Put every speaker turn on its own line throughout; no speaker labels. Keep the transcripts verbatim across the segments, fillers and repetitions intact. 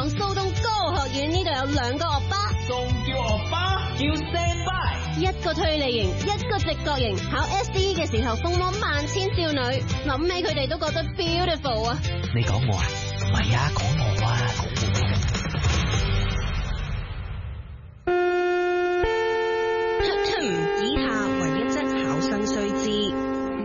港蘇東歌學院呢度有兩個惡巴，
仲叫惡巴，叫 stand by。
一個推理型，一個直覺型。考 S D E 嘅時候，風魔萬千少女，諗起佢哋都覺得 beautiful 啊！
你講我啊？唔係啊，講我啊！
以下為一則考生須知。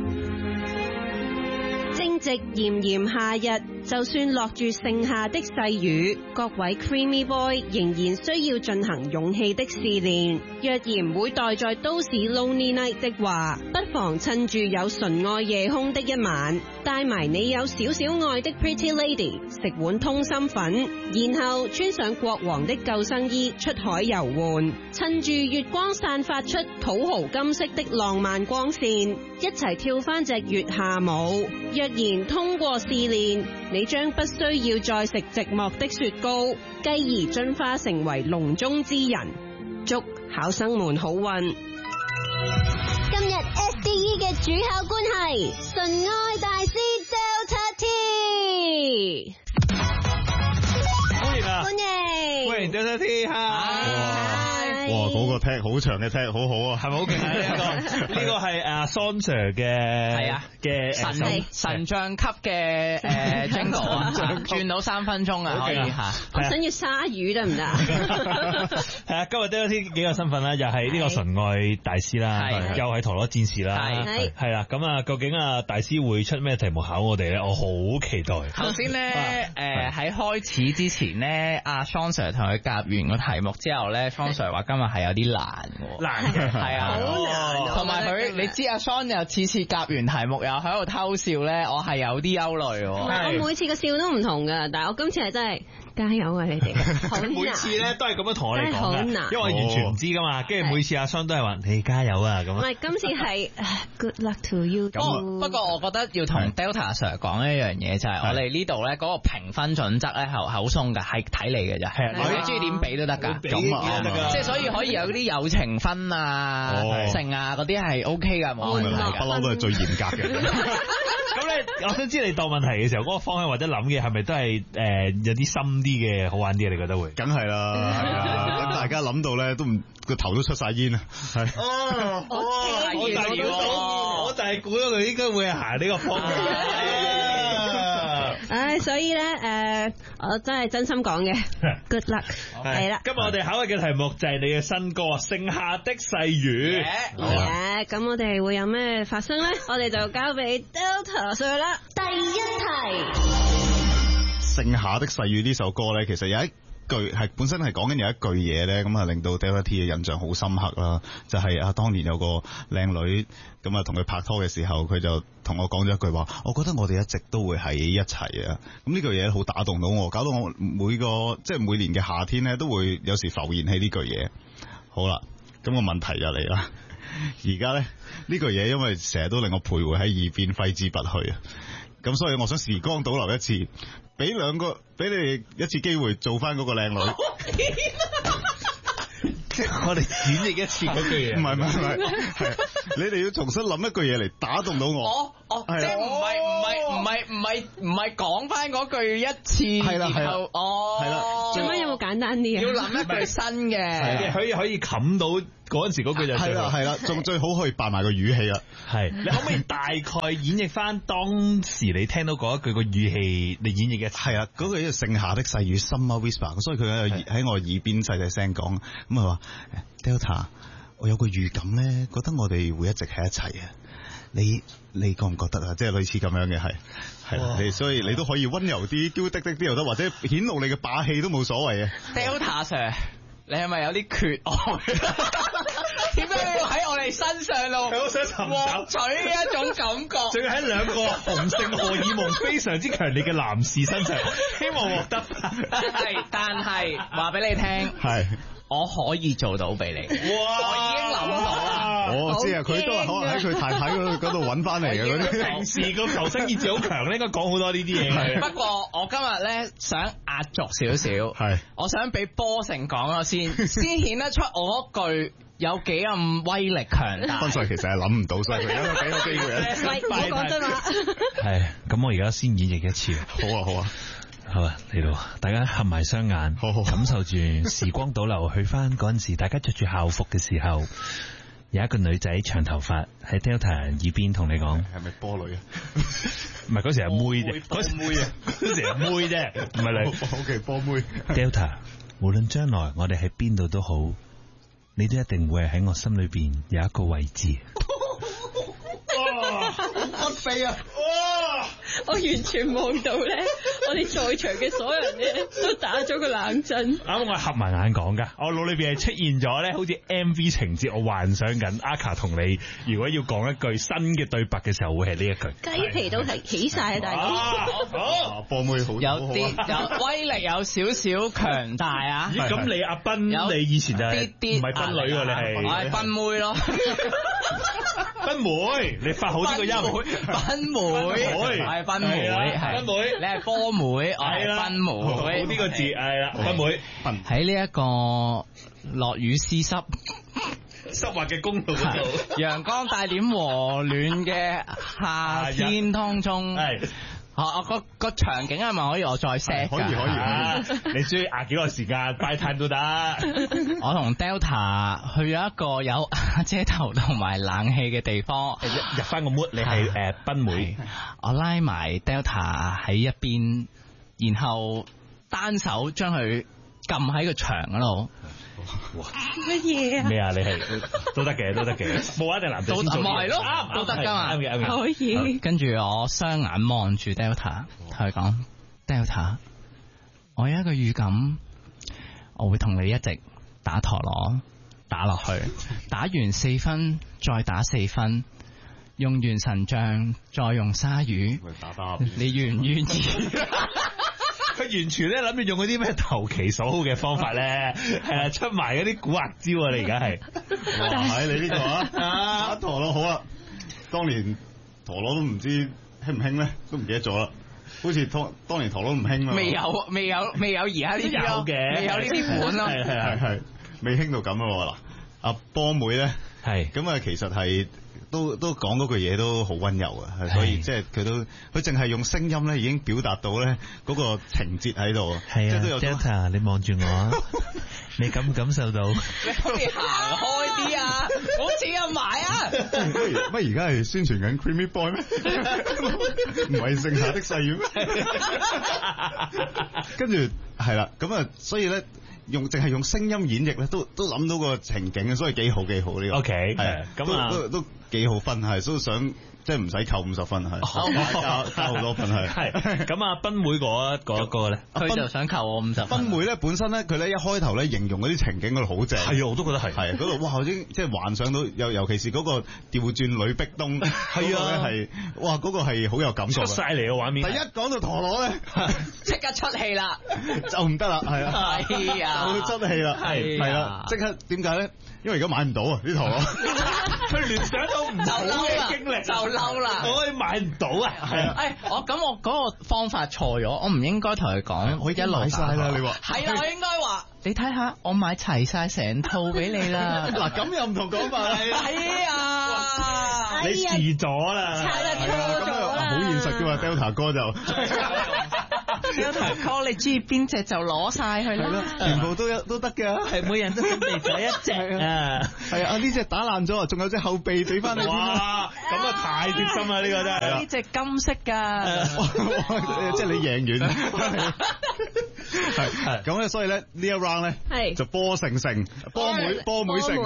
正值炎炎夏日，就算落住盛夏的細雨，各位 Creamy Boy 仍然需要進行勇氣的試煉。若然會待在都市 Lonely Night 的話，不妨趁住有純愛夜空的一晚，帶埋你有少少愛的 Pretty Lady 食碗通心粉，然後穿上國王的救生衣出海遊玩，趁住月光散發出土豪金色的浪漫光線，一齊跳返隻月下舞。若然通過試煉，你將不需要再食寂寞的雪糕，繼而進化成為籠中之人。祝考生們好運！
今日 S D E 嘅主考官係純愛大師 Delta T。
歡迎啊！
歡迎，
歡迎 Delta T， 嗨！
哇！嗰個 tag 好長嘅 tag， 好好啊，
係咪好勁啊？呢個呢個係阿 Son Sir 嘅
係啊
嘅
神神像級嘅誒 Jingle 啊，轉到三分鐘啊，可以嚇。
我想要鯊魚得唔得？
係啊，今日 Delta T 幾個身份啦，又係呢個純愛大師啦，又係陀螺戰士啦，
係
係啦。咁啊，究竟啊大師會出咩題目考我哋咧？我好期待。
頭先咧誒喺開始之前咧，阿 Son Sir 同佢夾完個題目之後咧 ，Son Sir 話今日係有啲難喎，
難嘅
係啊，
好難。
同埋佢，你知阿 Son 又次次夾完題目又喺度偷笑咧，我係有啲憂慮喎。
我每次個笑都唔同噶，但係我今次係真係加油啊！你哋好難。
每次咧都係咁樣同我哋講嘅，
真係好難，
因為我完全唔知噶嘛。跟住每次阿 Son 都係話你加油啊咁。
唔係今次係 Good luck to you。
不過不過我覺得要同 Delta Sir 講一樣嘢，就係我哋呢度咧嗰個評分準則咧係好鬆㗎，係睇你嘅咋。係你中意點俾都得㗎。
咁啊，
即係所以可以有啲友情分啊、成啊嗰啲係 OK 㗎，冇問題㗎。
不嬲都係最嚴格嘅。
咁咧，我想知你當問題嘅時候，嗰個方向或者諗嘅係咪都係誒有啲深啲嘅好玩啲？你覺得會？
梗係啦，係啊，等大家諗到咧，都唔個頭都出晒煙啊！係
哦，
我
我就係估到，我就係估到佢應該會係行呢個方向。
唉，所以咧，誒，我真係真心講嘅 ，good luck，係啦。
今日我哋考嘅題目就係你嘅新歌《盛夏的細雨》。
嘢，咁我哋會有咩發生咧？我哋就交俾 Delta Sir 啦。
第一題，
盛夏的細雨呢首歌咧，其實有一句係本身係講緊有一句嘢咧，咁啊令到 Delta T 嘅印象好深刻啦。就係、是、啊，當年有個靚女咁啊，同佢拍拖嘅時候，佢就同我講咗一句話，我覺得我哋一直都會喺一齊啊。咁呢句嘢好打動到我，搞到我每個即係每年嘅夏天咧，都會有時浮現起呢句嘢。好啦，咁、個問題就嚟啦。而家咧呢句嘢，因為成日都令我徘徊喺耳邊，揮之不去啊。咁所以我想時光倒流一次，俾兩個俾你哋一次機會做翻嗰個靚女。
即係我哋演繹一次嗰句嘢。
唔係唔係唔係，係你哋要重新諗一句嘢嚟打動到我。
哦哦，即係唔係唔係唔係唔係唔係講翻嗰句一次，
係啦係啦，
哦，
係啦。
做乜有冇簡單啲啊？
要諗一句新嘅，
可以可以冚到嗰陣時嗰句就
係啦係啦，仲最好可以扮埋個語氣啦。
係，你可唔可以大概演繹翻當時你聽到嗰一句個語氣，你演繹一次？
係啊，嗰句叫盛夏的細雨 Summer Whisper， 所以佢喺喺我耳邊細細聲講，咁佢話 Delta， 我有個預感咧，覺得我哋會一直喺一齊啊。你你覺唔覺得啊？即係類似咁樣嘅係係，你所以你都可以溫柔啲、嬌滴滴啲又得，或者顯露你嘅霸氣都冇所謂嘅。
Delta Sir， 你係咪有啲缺愛？點解要喺我哋身上度
佢好想尋
獲取一種感覺？
仲要喺兩個雄性荷爾蒙非常之強烈嘅男士身上，希望獲得。
係，但係話俾你聽，
係。
我可以做到俾你，
哇！
我已經諗到啦。
我知啊，佢都係可能喺佢太太嗰度揾翻嚟嘅嗰啲。
平時個求生意志好強咧，應該講好多呢啲嘢。
不過我今日咧想壓軸少少，
係，
我想俾波成講咗先，先顯得出我嗰句有幾咁威力強大。
分數其實係諗唔到，所以佢因為俾個機會。
喂，唔好講真話。
係，咁我而家先演繹一次。
好啊好啊。
好啊，嚟到，大家合埋雙眼，
好好
感受住時光倒流，去翻嗰陣時，大家着住校服嘅時候，有一個女仔長頭髮喺 Delta 耳邊同你講，
係咪波女啊？
唔係嗰時係妹啫，嗰時
妹啊，
嗰時係妹啫，唔係女。
好嘅，波妹。
Delta，無論將來我哋喺邊度都好，你都一定會喺我心裏邊有一個位置。
哇！好屈鼻啊！哇！
我完全望到咧，我哋在場嘅所有人咧都打咗個冷震。
啱我係合埋眼講噶，我腦裏邊係出現咗咧，好似 M V 情節，我幻想緊阿卡同你，如果要講一句新嘅對白嘅時候，會係呢一句。
雞皮都係起晒啊，大佬！
好，波妹好，
有啲有威力，有少少強大啊！
咦，咁你阿斌，你以前就係唔係斌女喎？你係
我係斌妹咯。
斌妹，你發好呢個音。
斌妹係斌妹，係
斌妹，
你係波妹，我係斌妹。
好呢個字係啦，斌妹。
喺呢一個落雨絲濕
濕滑嘅公路嗰度，
陽光帶點和暖嘅夏天當中，
係。
我個個場景係咪可以我再 set
可以可以，
啊、你中意壓幾個時間，by time 都得。
我同 Delta 去咗一個有遮頭同埋冷氣嘅地方，
入翻個 mood，你係誒賓妹。
我拉埋 Delta 喺一邊，然後單手將佢撳喺個牆嗰度。
乜嘢啊？
咩啊？你係都得嘅，都得嘅，冇一定男仔先做。
咪係咯，都得噶嘛。
可以。
跟住我雙眼望住 Delta， 同佢講 Delta， 我有一個預感，我會同你一直打陀螺，打落去，打完四分再打四分，用完神像再用鯊魚，
打打
你願唔願意？
佢完全咧諗住用嗰啲咩投其所好嘅方法咧，係啊出埋嗰啲古惑招啊！你而家係，
哇！係你呢個啊，打陀螺好啊！當年陀螺都唔知興唔興咧，都唔記得咗啦。好似當當年陀螺唔興啊，
未有未有未有而家呢啲有嘅，未有呢啲款咯，
係係係未興到咁啊！嗱，阿波妹咧係咁啊，其實係。都都講嗰句嘢都好溫柔啊，所以即係佢都佢淨係用聲音咧已經表達到咧嗰個情節喺度。係啊
Delta 你望住我，你感唔感受到？
你可以行開啲啊，好似入埋啊！
乜而家係宣傳緊 Creamy Boy 咩？唔係盛夏的細雨咩？跟住係啦，咁啊，所以咧。用淨係用聲音演繹咧，都都諗到個情景，所以幾好幾好呢個。
O K，
係咁啊，都都幾好分，係，所以想即係唔使扣五十分，係加加好多分，係。
係咁啊，賓妹嗰嗰個咧，
佢就想扣我五十分。
賓妹咧本身咧，佢咧一開頭咧形容嗰啲情景嗰度好正，
係啊，我都覺得係。
係嗰度哇，已經即係幻想到，尤尤其是嗰個調轉女壁咚，係啊，係哇，嗰個係好有感覺，
出晒嚟嘅畫面。
第一講到陀螺咧，
即刻出氣啦，
就唔得啦，係啊，
係啊。
就出氣啦，係係啦，即刻點解咧？因為而家買唔到啊啲陀螺，
佢聯想到唔好嘅經歷，
就嬲啦，
我可以買唔到啊！係啊，
誒，我咁我嗰個方法錯咗，我唔應該同佢講，
我一路買晒啦，你話
係啦，我應該話你睇下，我買齊晒成套俾你啦。
嗱，咁又唔同講法啦，
係啊，
你遲咗啦，
係啦，錯咗啦，
好現實噶嘛 ，Delta 哥就。
Delta 哥，你中意邊隻就攞晒佢啦，
全部都有都得㗎，
係每人都準備咗一隻啊，
係啊，呢隻打爛咗，仲有隻後備俾翻你。
哇，咁啊太貼心啦，呢個真係。
呢隻金色㗎，
即係你贏完。係係咁咧，所以咧呢一 round 咧係就波成成，波妹波妹成。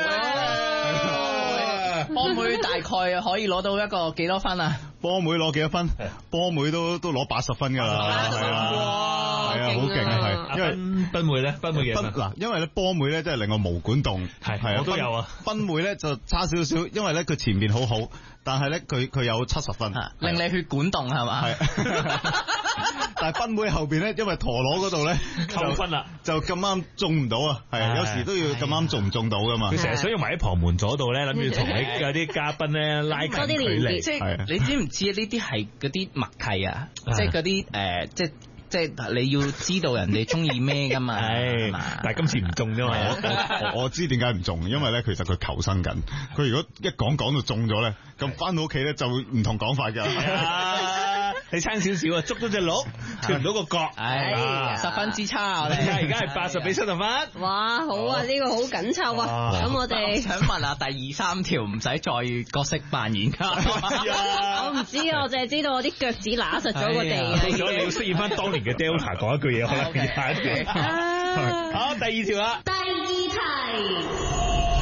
波妹大概可以攞到一個幾多分啊？
波妹攞幾多分？波妹都都攞八十分噶啦，係啊，係啊，好勁啊，係。因為
賓妹咧，賓妹幾分？
嗱，因為咧波妹咧真係令我毛管動，係係啊，
我都有啊。
賓妹咧就差少少，因為咧佢前面好好，但係咧佢佢有七十分，
令你血管動係嘛？係。
但係賓妹後邊咧，因為陀螺嗰度咧
扣分啦，
就咁啱中唔到啊，係啊，有時都要咁啱中唔中到噶嘛。
佢成日想要埋喺旁門左度咧，諗住同你有啲嘉賓咧拉近距離。
即係你知唔知呢啲係嗰啲默契啊？即係嗰啲誒，即係即係你要知道人哋中意咩噶嘛？係，
但係今次唔中啫嘛。
我我知點解唔中，因為咧其實佢求生緊。佢如果一講講到中咗咧，咁翻到屋企咧就唔同講法㗎。
你差少少啊，捉到隻鹿，跳唔到個角，
唉，十分之差。我哋
而家係八十比七十分。
哇，好啊，呢個好緊湊啊！咁我哋
想問下第二三條唔使再角色扮演㗎。
我唔知啊，我淨係知道我啲腳趾揦實咗個地啊。
到咗你要飾演翻當年嘅 Delta 講一句嘢，可能下一條。好，第二條啦。
第二題。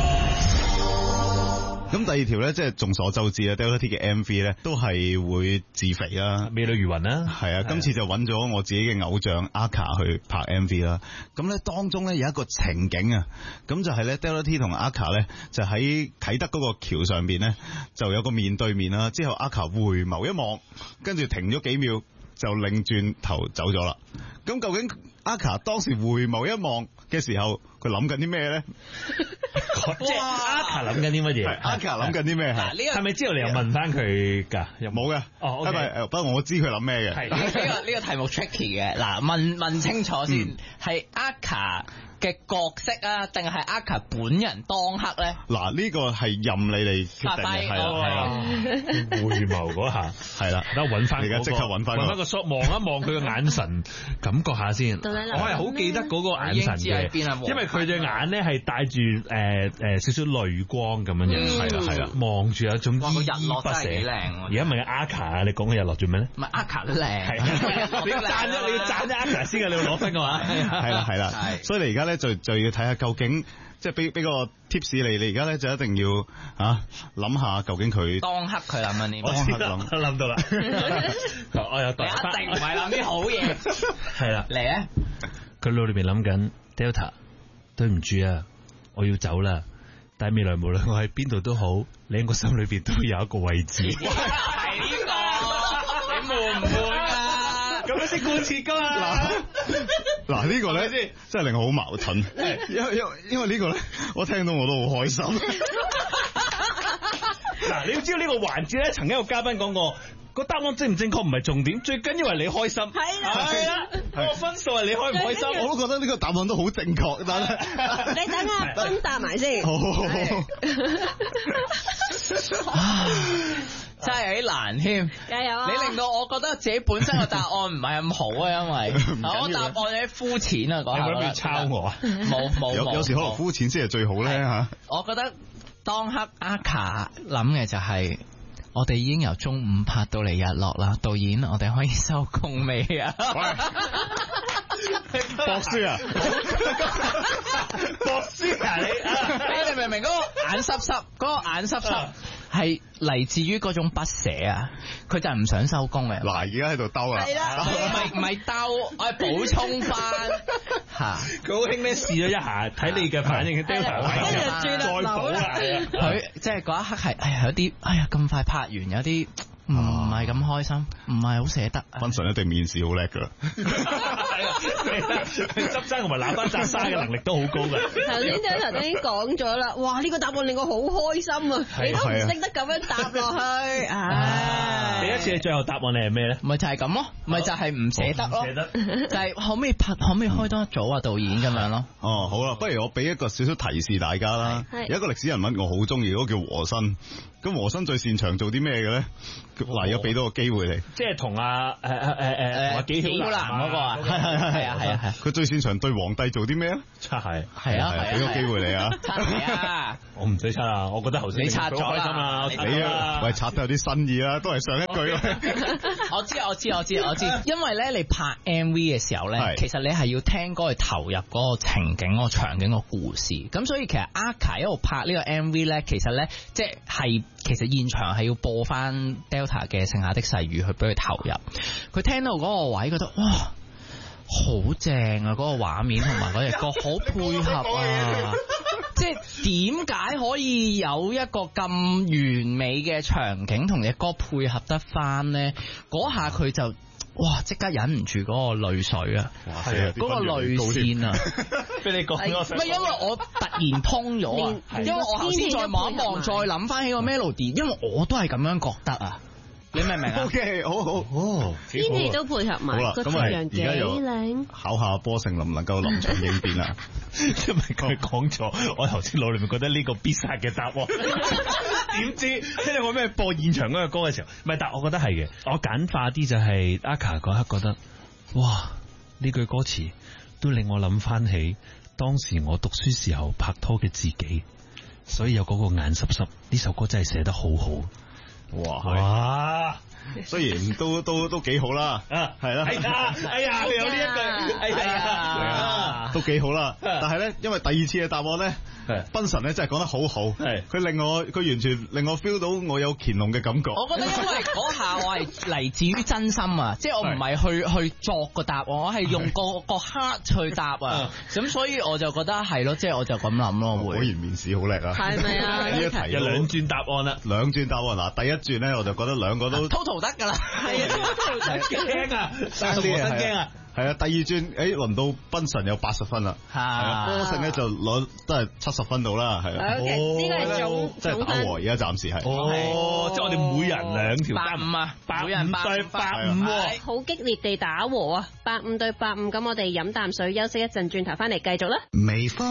咁第二條咧，即係眾所周知啊 Delta T 嘅 M V 咧，都係會自肥啦，
美女如雲啦，
係啊，今次就揾咗我自己嘅偶像 Aka 去拍 M V 啦。咁咧當中咧有一個情景啊，咁就係咧 Delta T 同 Aka 咧就喺啟德嗰個橋上邊咧就有個面對面啦。之後 Aka 回眸一望，跟住停咗幾秒就擰轉頭走咗啦。咁究竟 Aka 當時回眸一望嘅時候，佢諗緊啲咩咧？
即係 Aka 諗緊啲乜嘢
？Aka 諗緊啲咩？
嗱，呢個
係咪之後你又問翻佢㗎？又
冇嘅。
哦，
因為不過我知佢諗咩嘅。
係呢個呢個題目 tricky 嘅。嗱，問問清楚先，係 Aka 嘅角色啊，定係 Aka 本人當刻咧？
嗱，呢個係任你哋決定嘅，係啦，係啦。
回眸嗰下係啦，等我揾翻，
而家即刻揾翻，
揾翻個 shot 望一望佢嘅眼神，感覺下先。我係好記得嗰個眼神嘅，因為佢隻眼咧係帶住誒誒少少淚光咁樣樣，係啦係啦，望住有一種依依不捨。而家問 Aka 啊，你講嘅日落做咩咧？
唔係 Aka 都靚，
你要讚咗你要讚咗 Aka 先嘅，你要攞分嘅話，
係啦係啦，所以你而家咧就就要睇下究竟。即係俾俾個 tips 你，你而家咧就一定要啊諗下究竟佢
當刻佢諗緊啲，
當刻諗
諗到啦，我有答，
一定唔係諗啲好嘢，
係啦，
嚟啊！
佢腦裏邊諗緊 Delta， 對唔住啊，我要走啦，但係未來無論我喺邊度都好，你喺我心裏邊都有一個位置。
係呢個，你悶唔悶啊？
咁樣先貫徹噶嘛？
嗱呢個咧，即真係令我好矛盾，因為因為因為呢個咧，我聽到我都好開心。
嗱，你要知道呢個環節咧，曾經有嘉賓講過，個答案正唔正確唔係重點，最緊要係你開心。係啦，係啦，個分數係你開唔開心。
我都覺得呢個答案都好正確，但係
你等阿斌答埋先。
好好好。
真係幾難添，
加油啊！
你令到我覺得自己本身個答案唔係咁好啊，因為我答案有啲膚淺啊，講下。
有冇諗住抄我啊？
冇冇
有有時可能膚淺先係最好咧嚇。
我覺得當刻 Aka 諗嘅就係我哋已經由中午拍到嚟日落啦，導演我哋可以收工未啊？
博士啊！
博士啊！你你明唔明嗰個眼濕濕，嗰個眼濕濕係嚟自於嗰種不捨啊！佢就係唔想收工嘅。
嗱，而家喺度兜啊！
係啦，
唔係唔係兜，我係補充翻嚇。
佢好興咧試咗一下，睇你嘅反應，跟住再補啦。
佢即係嗰一刻係，哎呀有啲，哎呀咁快拍完有啲。唔係咁開心，唔係好捨得。
芬純一定面試好叻噶啦，
佢執生同埋攬翻紮沙嘅能力都好高噶。
頭先張頭已經講咗啦，哇！呢個答案令我好開心啊！你都唔識得咁樣答落去，唉！
第一次你最後答案你係咩咧？
咪就係咁咯，咪就係唔捨得咯，
捨得
就係可唔可以拍，可唔可以開多一組啊？導演咁樣咯。
哦，好啦，不如我俾一個少少提示大家啦。有一個歷史人物我好中意，嗰個叫和珅。咁和珅最擅長做啲咩嘅咧？嗱，而家俾多個機會你，
即係同阿誒誒誒誒阿紀曉嵐嗰個啊，
係係係係啊係啊係。
佢最擅長對皇帝做啲咩啊？
擦係
係啊，
俾個機會你啊！
啊！
我唔使擦啊，我覺得頭先
你擦咗
啦，
你啊，喂，擦得有啲新意啦，都係上一句。
我知我知我知我知，因為咧你拍 M V 嘅時候咧，其實你係要聽歌去投入嗰個情景、嗰個場景、個故事。咁所以其實 Aka 一路拍呢個 M V 咧，其實咧即係其實現場係要播翻 Delta 嘅剩下的細雨去俾佢投入。佢聽到嗰個位覺得哇，好正啊！嗰個畫面同埋嗰隻歌好配合啊！即係點解可以有一個咁完美嘅場景同隻歌配合得翻呢？嗰下佢就哇即刻忍唔住嗰個淚水啊！係啊，嗰個淚腺啊！
俾你講，唔
係因為我突然通咗啊！因為我頭先再望一望，再諗翻起個 melody，因為我都係咁樣覺得啊！ 你明唔明啊
？OK， 好好哦，
天氣都配合埋，
好啦，
個太陽幾靚。
考下波成能唔能夠臨場應變啊？
因為佢講咗，我頭先腦裏面覺得呢個必殺嘅答案，點知即係我咩播現場嗰個歌嘅時候，唔係，但我覺得係嘅。我簡化啲就係阿卡嗰刻覺得，哇！呢句歌詞都令我諗翻起當時我讀書時候拍拖嘅自己，所以有嗰個眼濕濕。呢首歌真係寫得好好。哇！哇！
雖然都都都幾好啦，
啊
係啦，
哎呀，哎呀，你有呢一句，哎呀，
都幾好啦。但係咧，因為第二次嘅答案咧，賓神咧真係講得好好，係佢令我佢完全令我 feel 到我有乾隆嘅感覺。
我覺得因為嗰下我係嚟自於真心啊，即係我唔係去去作個答案，我係用個個 heart 去答啊，咁所以我就覺得係咯，即係我就咁諗咯。
果然面試好叻啊！
係咪啊？
呢一題
有兩轉答案啦，
兩轉答案嗱，第一轉咧我就覺得兩個都
total 得噶啦，係啊 total 得
驚啊，生啲嘢驚啊！
係啊，第二轉誒輪到賓神有八十分啦，係啊，波勝咧就攞都係七十分到啦，係啊，
呢個係總
即係打和而家暫時係，
哦，即係我哋每人兩條
八五啊，
每人對八五，
好激烈地打和啊，八五對八五，咁我哋飲啖水休息一陣，轉頭翻嚟繼續啦。
微